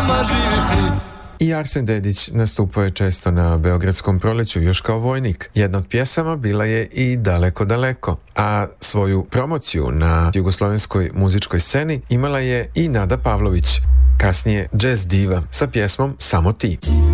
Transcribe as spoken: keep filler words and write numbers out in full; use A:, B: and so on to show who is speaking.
A: nama živiš ti.
B: I Arsen Dedić nastupao je često na Beogradskom proleću još kao vojnik. Jedna od pjesama bila je i Daleko, daleko, a svoju promociju na jugoslovenskoj muzičkoj sceni imala je i Nada Pavlović, kasnije jazz diva sa pjesmom Samo ti.